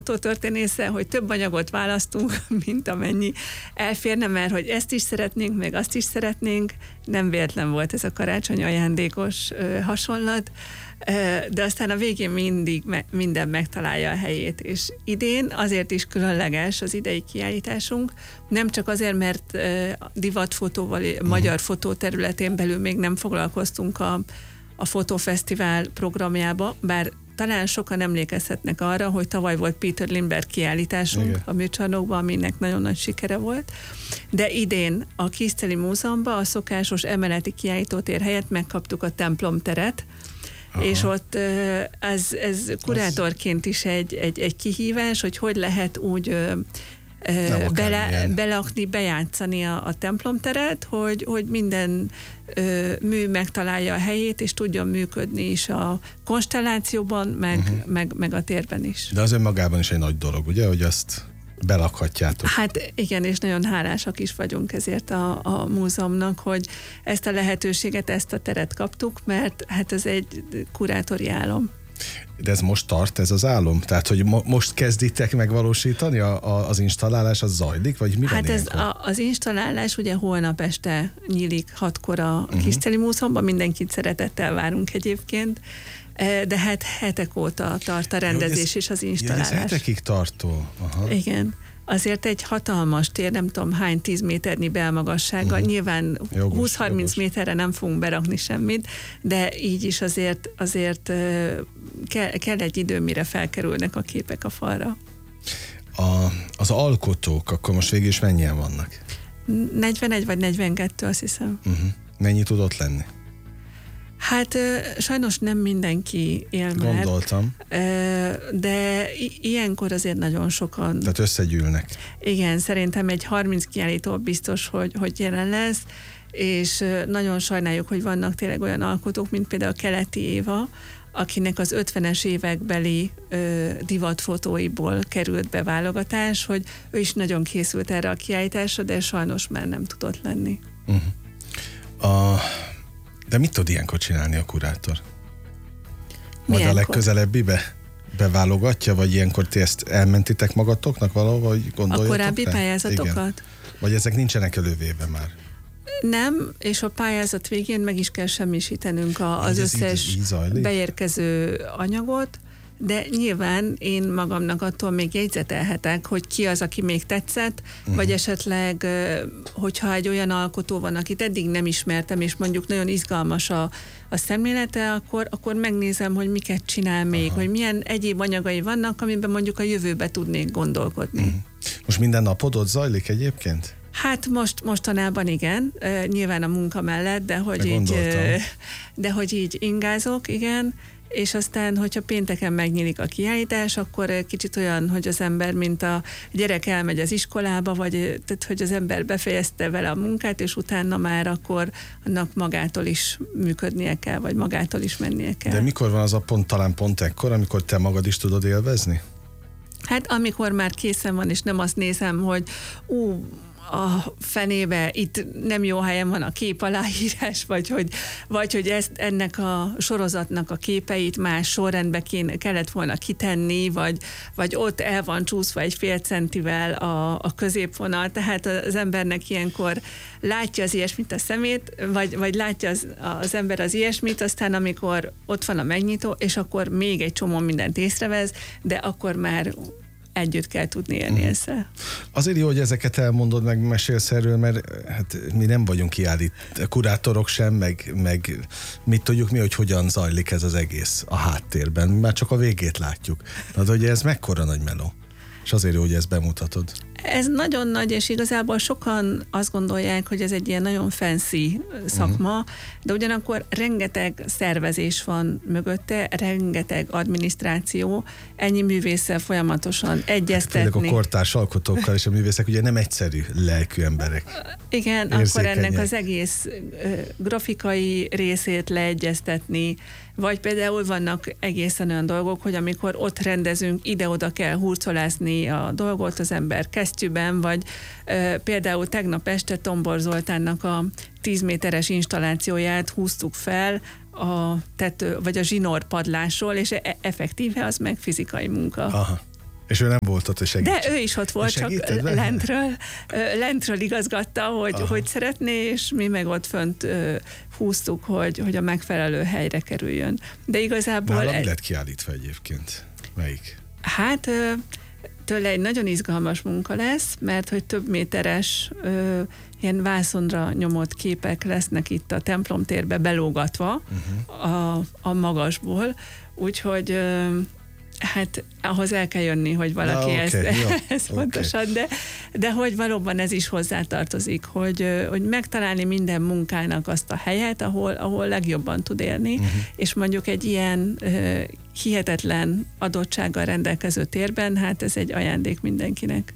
fotótörténésszel, hogy több anyagot választunk, mint amennyi elférne, mert hogy ezt is szeretnénk, meg azt is szeretnénk. Nem véletlen volt ez a karácsony ajándékos hasonlat, de aztán a végén mindig minden megtalálja a helyét. És idén azért is különleges az idei kiállításunk, nem csak azért, mert divatfotóval, magyar fotó területén belül még nem foglalkoztunk a Fotófesztivál programjába, bár talán sokan emlékezhetnek arra, hogy tavaly volt Peter Lindbergh kiállításunk igen, a műcsarnokban, aminek nagyon nagy sikere volt, de idén a Kiszteli Múzeumban a szokásos emeleti kiállítótér helyett megkaptuk a templomteret, és ott ez kurátorként is egy kihívás, hogy lehet úgy belakni, bejátszani a templomteret, hogy minden mű megtalálja a helyét, és tudjon működni is a konstellációban, meg a térben is. De az önmagában is egy nagy dolog, ugye, hogy azt belakhatjátok. Hát igen, és nagyon hálásak is vagyunk ezért a múzeumnak, hogy ezt a lehetőséget, ezt a teret kaptuk, mert hát ez egy kurátori álom. De ez most tart, ez az álom? Tehát, hogy most kezditek megvalósítani az installálás, az zajlik, vagy mi van Hát ez ilyenkor? az installálás ugye holnap este nyílik 6-kor a Kiszteli Múzeumban, mindenkit szeretettel várunk egyébként, de hát hetek óta tart a rendezés és az installálás. Ez hetekig tartó. Aha. Igen. Azért egy hatalmas tér, nem tudom hány 10 méternyi belmagassága, nyilván 20-30 méterre nem fogunk berakni semmit, de így is azért kell egy idő, mire felkerülnek a képek a falra. Az alkotók, akkor most végül is mennyien vannak? 41 vagy 42, azt hiszem. Mennyi tudott lenni? Hát sajnos nem mindenki él már. Gondoltam. De ilyenkor azért nagyon sokan. Tehát összegyűlnek. Igen, szerintem egy 30 kiállító biztos, hogy jelen lesz, és nagyon sajnáljuk, hogy vannak tényleg olyan alkotók, mint például Keleti Éva, akinek az 50-es évekbeli divatfotóiból került be válogatás, hogy ő is nagyon készült erre a kiállításra, de sajnos már nem tudott lenni. De mit tud ilyenkor csinálni a kurátor? Majd Milyenkor? a legközelebbibe beválogatja, vagy ilyenkor ti ezt elmentitek magatoknak valahol, vagy gondoljatok? A korábbi rá? pályázatokat? Igen. Vagy ezek nincsenek elővéve már? Nem, és a pályázat végén meg is kell semmisítenünk az összes beérkező anyagot, de nyilván én magamnak attól még jegyzetelhetek, hogy ki az, aki még tetszett, vagy esetleg, hogyha egy olyan alkotó van, akit eddig nem ismertem, és mondjuk nagyon izgalmas a szemlélete, akkor megnézem, hogy miket csinál még, hogy milyen egyéb anyagai vannak, amiben mondjuk a jövőbe tudnék gondolkodni. Most minden napod ott zajlik egyébként? Hát mostanában igen, nyilván a munka mellett, de hogy így ingázok, igen, és aztán, hogyha pénteken megnyílik a kiállítás, akkor kicsit olyan, hogy az ember, mint a gyerek elmegy az iskolába, vagy tehát, hogy az ember befejezte vele a munkát, és utána már akkor annak magától is működnie kell, vagy magától is mennie kell. De mikor van az a pont, talán pont ekkor, amikor te magad is tudod élvezni? Hát amikor már készen van, és nem azt nézem, hogy a fenébe itt nem jó helyen van a képaláírás, vagy hogy ennek a sorozatnak a képeit más sorrendbe kellett volna kitenni, vagy ott el van csúszva egy fél centivel a középvonal, tehát az embernek ilyenkor látja az ilyesmit a szemét, vagy látja az ember az ilyesmit, aztán amikor ott van a megnyitó, és akkor még egy csomó mindent észrevesz, de akkor már együtt kell tudni élni ezzel. Azért jó, hogy ezeket elmondod, meg mesélsz erről, mert hát mi nem vagyunk kurátorok sem, meg mit tudjuk mi, hogy hogyan zajlik ez az egész a háttérben. Már csak a végét látjuk. Na, de ugye ez mekkora nagy meló. És azért jó, hogy ezt bemutatod. Ez nagyon nagy, és igazából sokan azt gondolják, hogy ez egy ilyen nagyon fancy szakma, de ugyanakkor rengeteg szervezés van mögötte, rengeteg adminisztráció, ennyi művésszel folyamatosan egyeztetni. Főleg a kortárs alkotókkal és a művészek ugye nem egyszerű lelkű emberek. Igen, akkor ennek az egész grafikai részét leegyeztetni, vagy például vannak egészen olyan dolgok, hogy amikor ott rendezünk, ide-oda kell hurcolászni a dolgot az ember kesztyűben, vagy például tegnap este Tombor Zoltánnak a 10 méteres installációját húztuk fel a tető, vagy a zsinórpadlásról, és effektíve az meg fizikai munka. Aha. És ő nem volt ott, és segített. De ő is ott volt, csak lentről igazgatta, hogy szeretné, és mi meg ott fönt húztuk, hogy a megfelelő helyre kerüljön. De igazából... Nálam mi lett kiállítva egyébként? Melyik? Hát tőle egy nagyon izgalmas munka lesz, mert hogy több méteres ilyen vászonra nyomott képek lesznek itt a templomtérbe belógatva a magasból, úgyhogy hát ahhoz el kell jönni, hogy valaki ezt pontosan, de hogy valóban ez is hozzátartozik, hogy megtalálni minden munkának azt a helyet, ahol legjobban tud élni, és mondjuk egy ilyen hihetetlen adottsággal rendelkező térben, hát ez egy ajándék mindenkinek.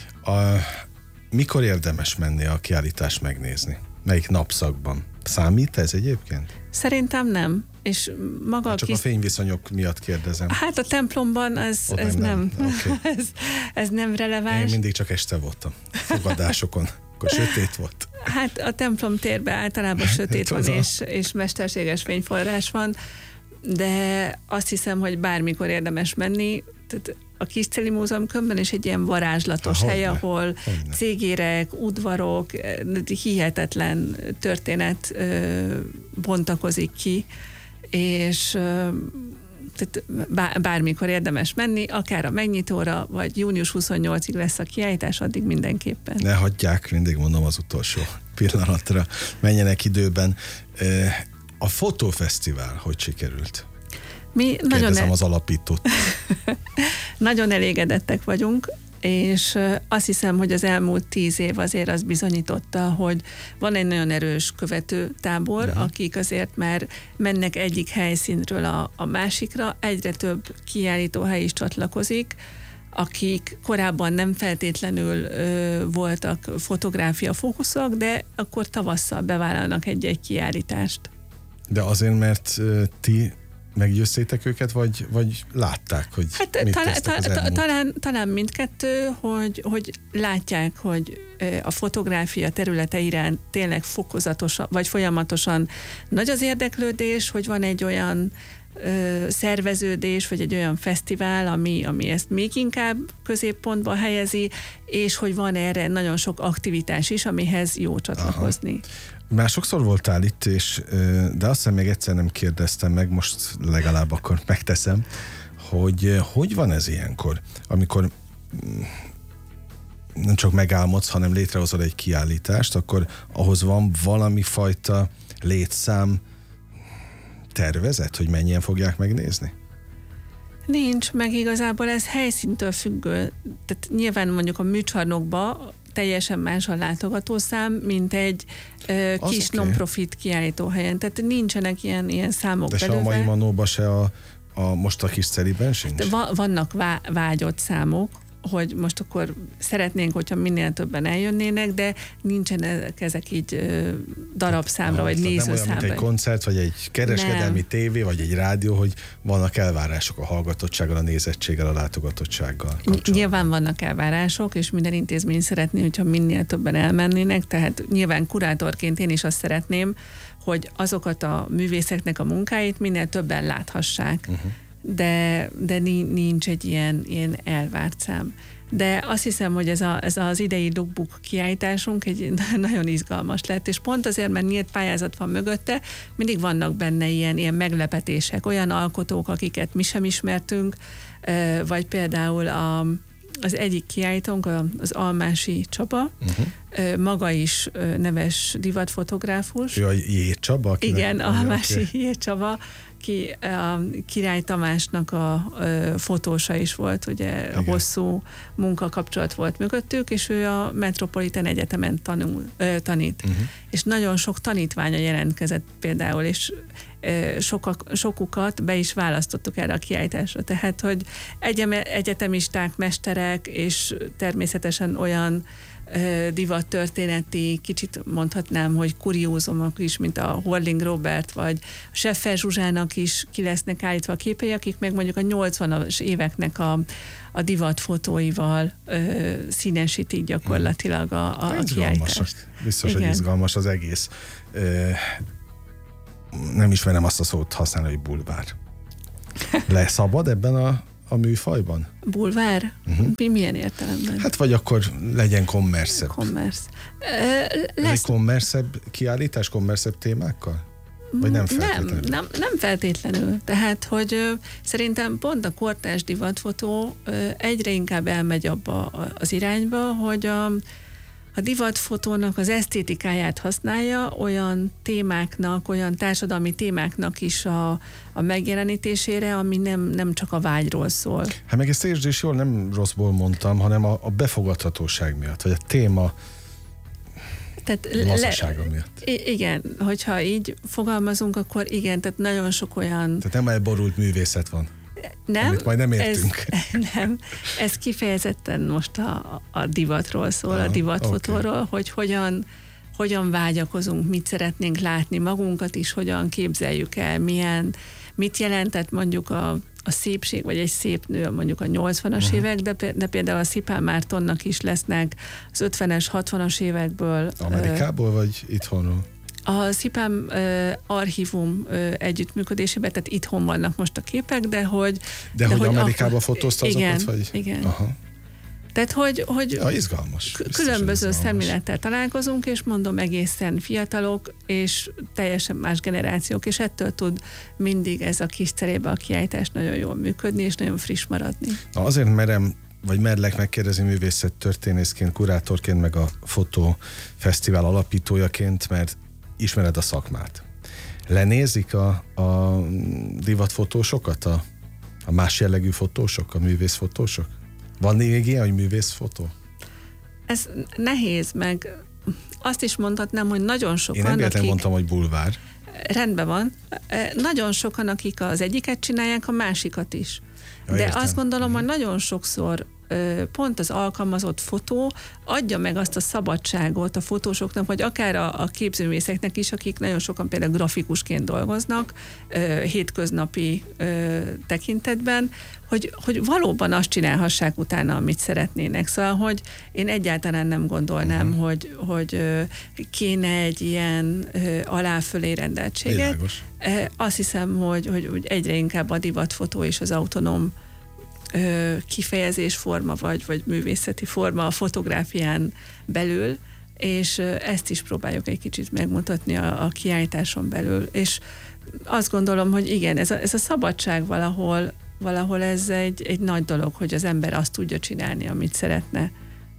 Mikor érdemes menni a kiállítást megnézni? Melyik napszakban? Számít ez egyébként? Szerintem nem. És maga csak a fényviszonyok miatt kérdezem. Hát a templomban ez nem. Okay. ez nem releváns. Én mindig csak este voltam fogadásokon. Akkor sötét volt. Hát a templom térben általában sötét van, és mesterséges fényforrás van, de azt hiszem, hogy bármikor érdemes menni. Tehát a Kisceli Múzeumkönyvben is egy ilyen varázslatos hely, ahol cégérek, udvarok, hihetetlen történet bontakozik ki, és tehát bármikor érdemes menni, akár a megnyitóra, vagy június 28-ig lesz a kiállítás, addig mindenképpen. Ne hagyják, mindig mondom az utolsó pillanatra, menjenek időben. A fotófesztivál hogy sikerült? Kérdezem az alapítót. Nagyon elégedettek vagyunk, és azt hiszem, hogy az elmúlt 10 év azért azt bizonyította, hogy van egy nagyon erős követőtábor, akik azért már mennek egyik helyszínről a másikra, egyre több kiállítóhely is csatlakozik, akik korábban nem feltétlenül voltak fotográfia fókuszok, de akkor tavasszal bevállalnak egy kiállítást. De azért, mert ti meggyőztétek őket, vagy látták, hogy mit tesztek az elmúlt? Talán mindkettő, hogy látják, hogy a fotográfia területe iránt tényleg fokozatosan, vagy folyamatosan nagy az érdeklődés, hogy van egy olyan szerveződés, vagy egy olyan fesztivál, ami ezt még inkább középpontba helyezi, és hogy van erre nagyon sok aktivitás is, amihez jó csatlakozni. Aha. Már sokszor voltál itt, de azt hiszem még egyszer nem kérdeztem meg, most legalább akkor megteszem, hogy van ez ilyenkor, amikor nem csak megálmodsz, hanem létrehozol egy kiállítást, akkor ahhoz van valami fajta létszám tervezet, hogy mennyien fogják megnézni? Nincs, meg igazából ez helyszíntől függő. Tehát nyilván mondjuk a műcsarnokba teljesen más a látogatószám, mint egy kis non-profit kiállítóhelyen. Tehát nincsenek ilyen számok belőle. De se a Mai Manóban, se most a Kisceliben sincs? Vannak vágyott számok, hogy most akkor szeretnénk, hogyha minél többen eljönnének, de nincsenek ezek így darabszámra, vagy nézőszámra. Nem olyan, mint egy koncert, vagy egy kereskedelmi tévé, vagy egy rádió, hogy vannak elvárások a hallgatottsággal, a nézettséggel, a látogatottsággal kapcsolatban. Nyilván vannak elvárások, és minden intézmény szeretné, hogyha minél többen elmennének, tehát nyilván kurátorként én is azt szeretném, hogy azokat a művészeknek a munkáit minél többen láthassák. De nincs egy ilyen elvárt szám. De azt hiszem, hogy ez az idei lookbook kiállításunk egy nagyon izgalmas lett, és pont azért, mert nyílt pályázat van mögötte, mindig vannak benne ilyen meglepetések, olyan alkotók, akiket mi sem ismertünk, vagy például az egyik kiállítónk, az Almási Csaba, maga is neves divatfotográfus. Ő a J. Csaba? Igen, Almási J. Csaba, ki a Király Tamásnak a fotósa is volt, ugye hosszú munkakapcsolat volt mögöttük, és ő a Metropolitan Egyetemen tanít. És nagyon sok tanítványa jelentkezett például, és sokukat be is választottuk erre a kiállításra. Tehát, hogy egyetemisták, mesterek, és természetesen olyan divattörténeti, kicsit mondhatnám, hogy kuriózumok is, mint a Horling Robert, vagy Scheffer Zsuzsának is ki lesznek állítva a képei, akik meg mondjuk a 80-as éveknek a divatfotóival színesítik gyakorlatilag a kiállítást. Biztos, hogy izgalmas az egész. Nem ismerem azt a szót használni, hogy bulvár. Szabad ebben a a műfajban? Bulvár? Milyen értelemben? Hát vagy akkor legyen kommerszebb. Commerce. Egy kommerszebb kiállítás, kommerszebb témákkal? Vagy nem feltétlenül? Nem feltétlenül. Tehát, hogy szerintem pont a kortárs divatfotó egyre inkább elmegy abba az irányba, hogy a divatfotónak az esztétikáját használja olyan témáknak, olyan társadalmi témáknak is a megjelenítésére, ami nem csak a vágyról szól. Hát meg ezt értsd is jól, nem rosszból mondtam, hanem a befogadhatóság miatt, vagy a téma lazasága miatt. Igen, hogyha így fogalmazunk, akkor igen, tehát nagyon sok olyan... Tehát nem elborult művészet van. Nem, amit majd nem értünk. Ez kifejezetten most a divatról szól, a divatfotóról, hogy hogyan vágyakozunk, mit szeretnénk látni magunkat is, hogyan képzeljük el, mit jelentett mondjuk a szépség, vagy egy szép nő mondjuk a 80-as évek, de például a Szipán Mártonnak is lesznek az 50-es, 60-as évekből. Amerikából, vagy itthonról? A Szipán archívum együttműködésében, tehát itthon vannak most a képek, de hogy Amerikában fotózta azokat? Igen, vagy? Igen. Aha. Tehát, hogy izgalmas. Különböző szemlélettel találkozunk, és mondom, egészen fiatalok, és teljesen más generációk, és ettől tud mindig ez a kis cserébe a kiállítás nagyon jól működni, és nagyon friss maradni. Azért merlek megkérdezni művészettörténészként, kurátorként, meg a fotófesztivál alapítójaként, mert ismered a szakmát. Lenézik a divatfotósokat, a más jellegű fotósok, a művészfotósok? Van még ilyen, hogy művészfotó? Ez nehéz, meg azt is mondhatnám, hogy nagyon sokan, én nem véletlenül mondtam, hogy bulvár. Rendben van. Nagyon sokan, akik az egyiket csinálják, a másikat is. De értem. azt gondolom, hogy nagyon sokszor pont az alkalmazott fotó adja meg azt a szabadságot a fotósoknak, vagy akár a képzőművészeknek is, akik nagyon sokan például grafikusként dolgoznak, hétköznapi tekintetben, hogy valóban azt csinálhassák utána, amit szeretnének. Szóval, hogy én egyáltalán nem gondolnám, hogy kéne egy ilyen alá-fölé rendeltséget. Világos. Azt hiszem, hogy egyre inkább a divatfotó és az autonóm kifejezésforma, vagy művészeti forma a fotográfián belül, és ezt is próbáljuk egy kicsit megmutatni a kiállításon belül. És azt gondolom, hogy igen, ez a szabadság valahol ez egy nagy dolog, hogy az ember azt tudja csinálni, amit szeretne.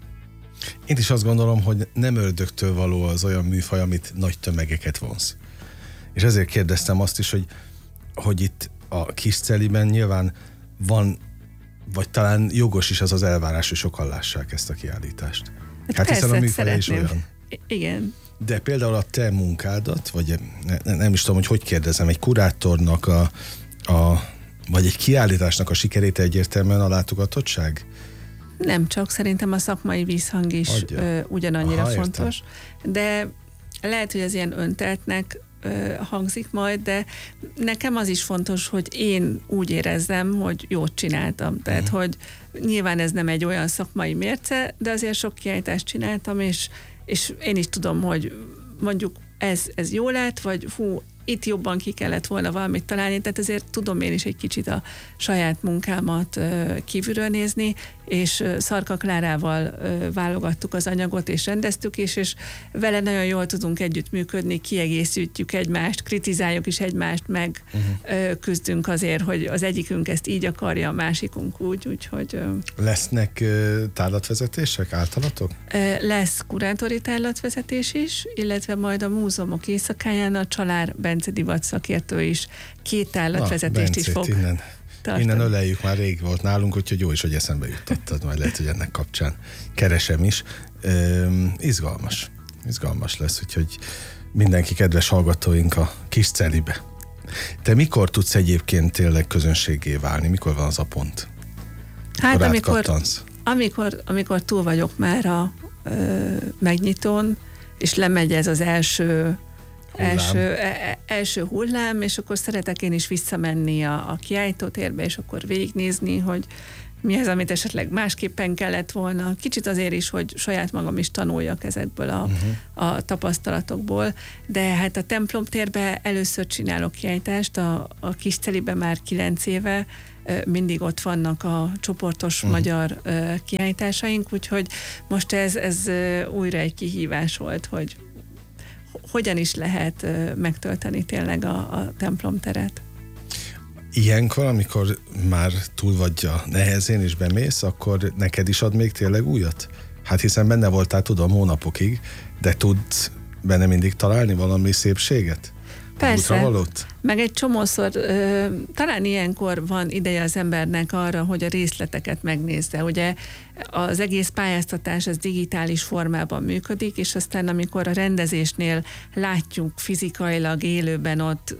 Én is azt gondolom, hogy nem ördögtől való az olyan műfaj, amit nagy tömegeket vonz. És ezért kérdeztem azt is, hogy itt a Kisceliben nyilván van, vagy talán jogos is az elvárás, hogy sokan lássák ezt a kiállítást. Hát hiszen a műfaj is olyan. Igen. De például a te munkádat, vagy nem is tudom, hogy kérdezem, egy kurátornak vagy egy kiállításnak a sikerét egyértelműen a látogatottság? Nem csak, szerintem a szakmai vízhang is ugyanannyira fontos. De lehet, hogy ez ilyen önteltnek hangzik majd, de nekem az is fontos, hogy én úgy érezzem, hogy jót csináltam. Tehát, hogy nyilván ez nem egy olyan szakmai mérce, de azért sok kiállítást csináltam, és én is tudom, hogy mondjuk ez jó lett, vagy itt jobban ki kellett volna valamit találni, tehát ezért tudom én is egy kicsit a saját munkámat kívülről nézni, és Szarka Klárával válogattuk az anyagot, és rendeztük is, és vele nagyon jól tudunk együttműködni, kiegészítjük egymást, kritizáljuk is egymást, meg küzdünk azért, hogy az egyikünk ezt így akarja, a másikunk úgy, úgyhogy... Lesznek tárlatvezetések általatok? Lesz kurátori tárlatvezetés is, illetve majd a múzeumok éjszakáján a Csalár Bence divat szakértő is 2 tárlatvezetést is fog tartani. Innen öleljük, már rég volt nálunk, úgyhogy jó is, hogy eszembe juttattad, majd lehet, hogy ennek kapcsán keresem is. Izgalmas lesz, úgyhogy mindenki kedves hallgatóink a Kiscelibe. Te mikor tudsz egyébként tényleg közönségé válni? Mikor van az a pont? Hát amikor túl vagyok már a megnyitón, és lemegy ez az első hullám, és akkor szeretek én is visszamenni a kiállítótérbe, és akkor végignézni, hogy mi az, amit esetleg másképpen kellett volna. Kicsit azért is, hogy saját magam is tanuljak ezekből a tapasztalatokból, de hát a templomtérbe először csinálok kiállítást, a Kisceliben már 9 éve mindig ott vannak a csoportos magyar kiállításaink, úgyhogy most ez újra egy kihívás volt, hogy hogyan is lehet megtölteni tényleg a templomteret. Ilyenkor, amikor már túl vagy a nehezén és bemész, akkor neked is ad még tényleg újat? Hát hiszen benne voltál, tudom, hónapokig, de tudsz benne mindig találni valami szépséget? Persze, meg egy csomószor, talán ilyenkor van ideje az embernek arra, hogy a részleteket megnézze. Ugye az egész pályáztatás az digitális formában működik, és aztán amikor a rendezésnél látjuk fizikailag élőben ott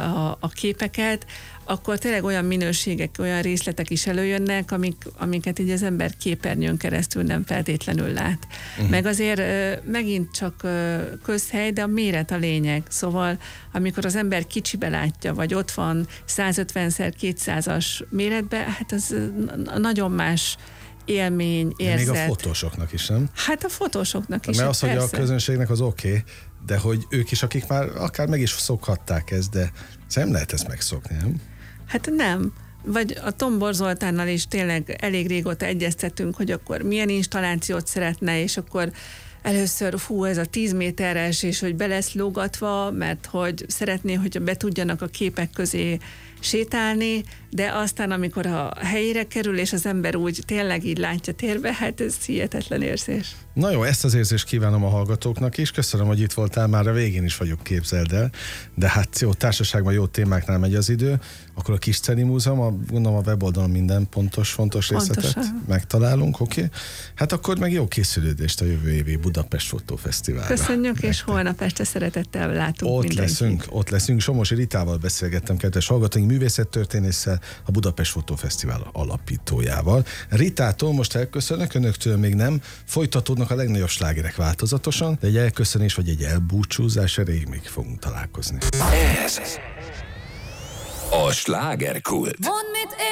a képeket, akkor tényleg olyan minőségek, olyan részletek is előjönnek, amiket így az ember képernyőn keresztül nem feltétlenül lát. Meg azért megint csak közhely, de a méret a lényeg. Szóval amikor az ember kicsibe látja, vagy ott van 150x200-as méretben, hát az nagyon más élmény, érzet. De még a fotósoknak is, nem? Hát a fotósoknak is. Mert az, persze. hogy a közönségnek az oké, de hogy ők is, akik már akár meg is szokhatták ezt, de nem lehet ezt megszokni, nem? Hát nem. Vagy a Tombor Zoltánnal is tényleg elég régóta egyeztetünk, hogy akkor milyen installációt szeretne, és akkor először ez a 10 méteres, és hogy be lesz lógatva, mert hogy szeretné, hogy be tudjanak a képek közé sétálni, de aztán, amikor a helyére kerül, és az ember úgy tényleg így látja térbe, hát ez hihetetlen érzés. Na jó, ezt az érzést kívánom a hallgatóknak is. Köszönöm, hogy itt voltál, már a végén is vagyok, képzeld el. De hát jó, társaságban jó témáknál megy az idő. Akkor a Kisceli Múzeum, gondolom a weboldalon minden fontos részletet megtalálunk, oké? Hát akkor meg jó készülődést a jövő évi Budapest Fotófesztiválra. Köszönjük, és holnap este szeretettel látunk mindenkit. Ott leszünk. Somosi Ritával beszélgettem, kedves hallgatóink, művészettörténésszel, a Budapest Fotófesztivál alapítójával. Ritától most elköszönök, önöktől még nem. Folytatódnak a legnagyobb slágerek változatosan, de egy elköszönés vagy egy elbúcsúzás erejéig még fogunk találkozni. Ez a Slágerkult.